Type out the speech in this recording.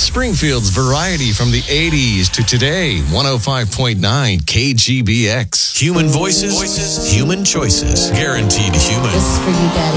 Springfield's variety from the 80s to today. 105.9 KGBX. Human voices, human choices. Guaranteed human. This is for you, Daddy.